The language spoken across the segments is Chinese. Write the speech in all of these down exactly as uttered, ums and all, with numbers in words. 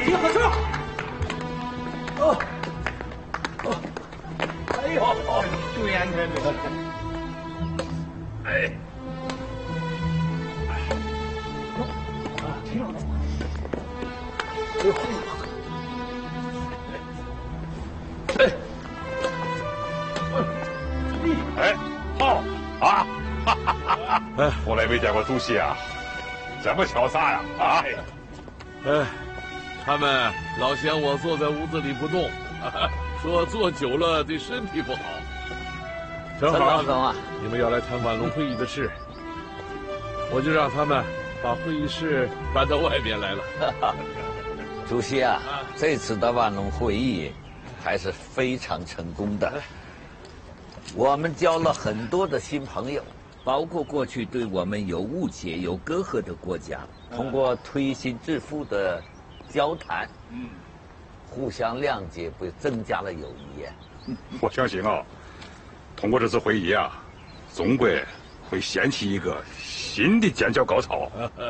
你合适。哦哦，哎呦，注意安全，注意安全。哎。 哎，好啊！哎，从来没见过主席啊，这么潇洒呀！啊！ 哎，他们老嫌我坐在屋子里不动，说坐久了对身体不好。正好， 总啊， 你们要来谈万隆会议的事，我就让他们把会议室搬到外边来了。 主席啊，这次的万隆会议还是非常成功的。我们交了很多的新朋友，包括过去对我们有误解、有隔阂的国家，通过推心置腹的交谈，嗯，互相谅解，不增加了友谊呀。 我相信啊，通过这次会议啊，中国会掀起一个新的建交高潮。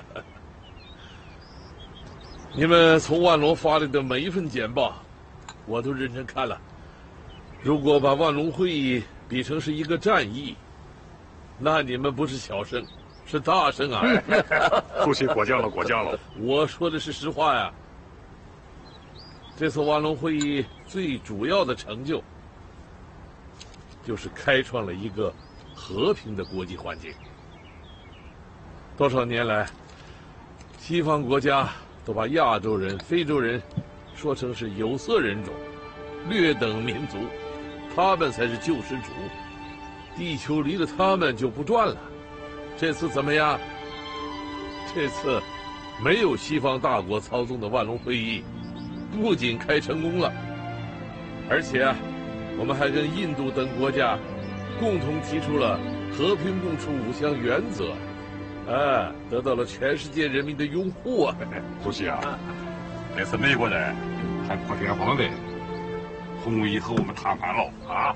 你们从万隆发来的每一份简报，我都认真看了。如果把万隆会议比成是一个战役，那你们不是小声，是大声啊！ 主席过奖了，过奖了。 我说的是实话呀。这次万隆会议最主要的成就，就是开创了一个和平的国际环境。多少年来，西方国家都把亚洲人、非洲人说成是有色人种、劣等民族，他们才是救世主，地球离了他们就不转了。这次怎么样？这次没有西方大国操纵的万隆会议，不仅开成功了，而且啊，我们还跟印度等国家共同提出了和平共处五项原则。哎，得到了全世界人民的拥护啊！ 主席啊，这次美国人还破天荒的同意和我们谈判了啊！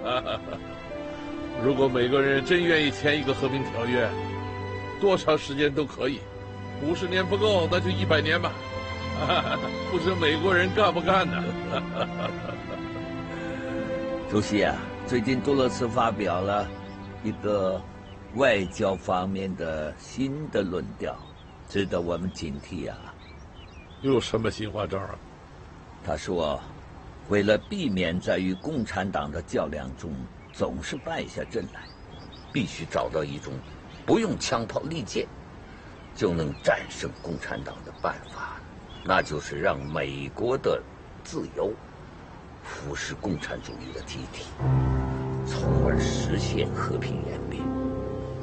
如果美国人真愿意签一个和平条约，多长时间都可以，五十年不够，那就一百年吧。不知美国人干不干呢？ 主席啊，最近杜勒斯发表了一个外交方面的新的论调，值得我们警惕啊！ 又有什么新花招啊？ 他说，为了避免在与共产党的较量中总是败下阵来，必须找到一种不用枪炮利剑就能战胜共产党的办法，那就是让美国的自由腐蚀共产主义的机体，从而实现和平演变。